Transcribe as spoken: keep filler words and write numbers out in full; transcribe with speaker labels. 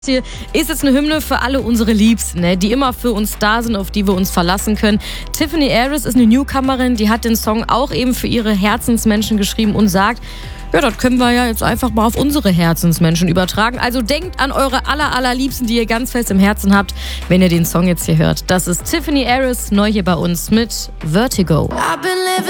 Speaker 1: Hier ist jetzt eine Hymne für alle unsere Liebsten, ne, die immer für uns da sind, auf die wir uns verlassen können. Tiffany Aris ist eine Newcomerin, die hat den Song auch eben für ihre Herzensmenschen geschrieben und sagt, ja, das können wir ja jetzt einfach mal auf unsere Herzensmenschen übertragen. Also denkt an eure aller, allerliebsten, die ihr ganz fest im Herzen habt, wenn ihr den Song jetzt hier hört. Das ist Tiffany Aris, neu hier bei uns mit Vertigo.
Speaker 2: I've been living